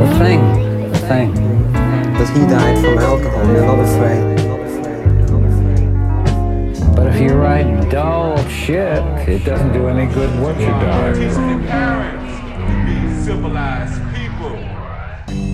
The thing. But he died from alcohol, you're not afraid. But if you write dull shit, it doesn't do any good once you die. Teaching your parents to be civilized people.